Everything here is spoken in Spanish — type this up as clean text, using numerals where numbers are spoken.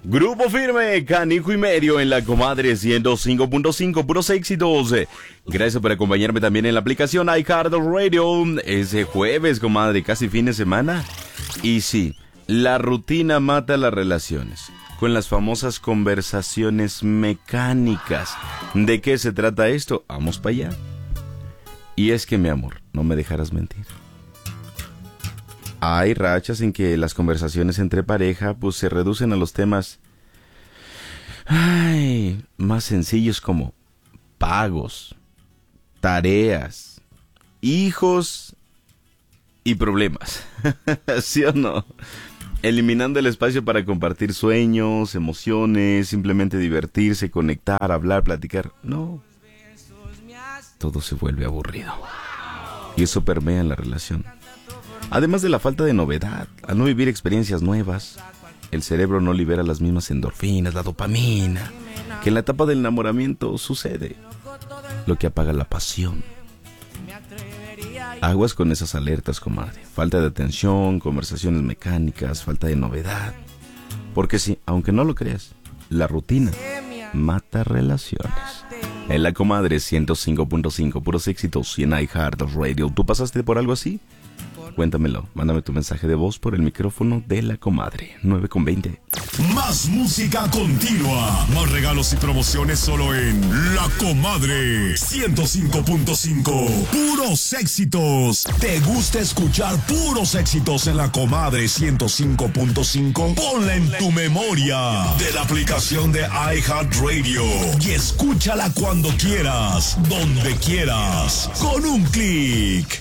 Grupo Firme, Canijo y Medio en la Comadre 105.5, puros éxitos. Gracias por acompañarme también en la aplicación iHeartRadio. Ese jueves, comadre, casi fin de semana. Y sí, la rutina mata las relaciones, con las famosas conversaciones mecánicas. ¿De qué se trata esto? Vamos para allá. Y es que, mi amor, no me dejarás mentir. Hay rachas en que las conversaciones entre pareja pues se reducen a los temas más sencillos como pagos, tareas, hijos y problemas. ¿Sí o no? Eliminando el espacio para compartir sueños, emociones, simplemente divertirse, conectar, hablar, platicar. No. Todo se vuelve aburrido. Y eso permea en la relación. Además de la falta de novedad, al no vivir experiencias nuevas, el cerebro no libera las mismas endorfinas, la dopamina, que en la etapa del enamoramiento sucede, lo que apaga la pasión. Aguas con esas alertas, comadre. Falta de atención, conversaciones mecánicas, falta de novedad. Porque sí, aunque no lo creas, la rutina mata relaciones. En la Comadre 105.5, puros éxitos, y en iHeartRadio. ¿Tú pasaste por algo así? Cuéntamelo, mándame tu mensaje de voz por el micrófono de la Comadre, 9:20. Más música continua, más regalos y promociones solo en La Comadre 105.5. Puros éxitos. ¿Te gusta escuchar puros éxitos en La Comadre 105.5? Ponla en tu memoria de la aplicación de iHeartRadio y escúchala cuando quieras, donde quieras, con un clic.